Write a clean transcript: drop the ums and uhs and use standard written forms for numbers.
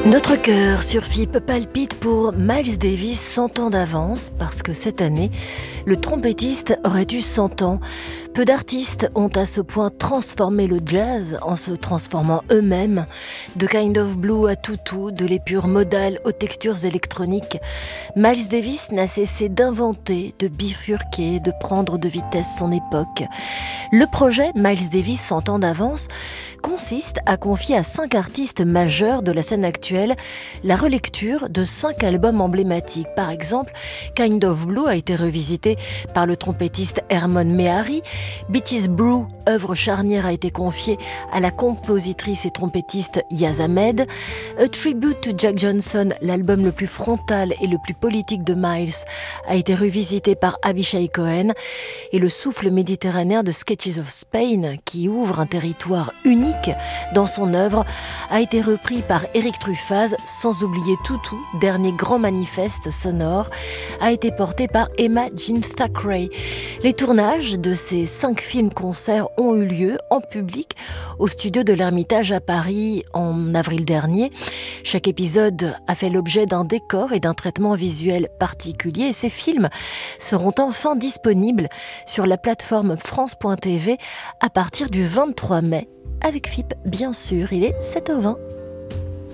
Notre cœur sur FIP palpite pour Miles Davis 100 ans d'avance parce que cette année, le trompettiste aurait eu 100 ans. Peu d'artistes ont à ce point transformé le jazz en se transformant eux-mêmes. De Kind of Blue à Tutu, de l'épure modale aux textures électroniques, Miles Davis n'a cessé d'inventer, de bifurquer, de prendre de vitesse son époque. Le projet Miles Davis 100 ans d'avance consiste à confier à 5 artistes majeurs de la scène actuelle la relecture de 5 albums emblématiques. Par exemple, Kind of Blue a été revisité par le trompettiste Hermon Mehari. Bitches Brew, œuvre charnière, a été confiée à la compositrice et trompettiste Yaz Ahmed. A Tribute to Jack Johnson, l'album le plus frontal et le plus politique de Miles, a été revisité par Avishai Cohen. Et le souffle méditerranéen de Sketches of Spain, qui ouvre un territoire unique dans son œuvre, a été repris par Eric Truffaz, sans oublier Tutu, dernier grand manifeste sonore, a été porté par Emma Jean Thackeray. Les tournages de ces 5 films-concerts ont eu lieu en public au studio de l'Ermitage à Paris en avril dernier. Chaque épisode a fait l'objet d'un décor et d'un traitement visuel particulier et ces films seront enfin disponibles sur la plateforme France.tv à partir du 23 mai. Avec FIP, bien sûr, il est 7h20.